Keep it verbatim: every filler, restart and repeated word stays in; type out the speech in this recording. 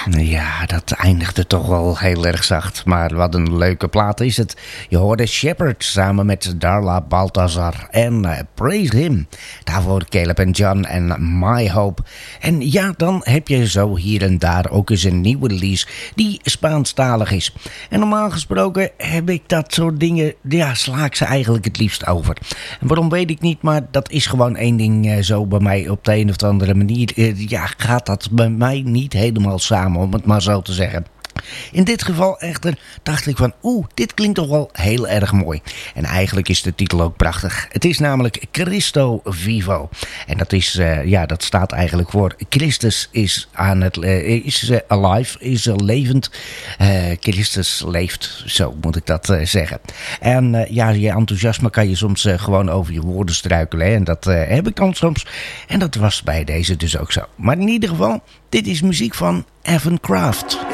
Ja, dat eindigde toch wel heel erg zacht. Maar wat een leuke plaat is het. Je hoorde Shepherd samen met Darla Balthazar en uh, Praise Him. Daarvoor Caleb en John en My Hope. En ja, dan heb je zo hier en daar ook eens een nieuwe release die Spaanstalig is. En normaal gesproken heb ik dat soort dingen, ja, sla ik ze eigenlijk het liefst over. En waarom weet ik niet, maar dat is gewoon één ding uh, zo bij mij op de een of andere manier. Uh, ja, gaat dat bij mij niet helemaal samen, om het maar zo te zeggen. In dit geval echter dacht ik van, oeh, dit klinkt toch wel heel erg mooi. En eigenlijk is de titel ook prachtig. Het is namelijk Cristo Vivo. En dat is, uh, ja, dat staat eigenlijk voor Christus is aan het, uh, is uh, alive, is uh, levend. Uh, Christus leeft, zo moet ik dat uh, zeggen. En uh, ja, je enthousiasme kan je soms uh, gewoon over je woorden struikelen. Hè? En dat uh, heb ik dan soms. En dat was bij deze dus ook zo. Maar in ieder geval, dit is muziek van Evan Kraft.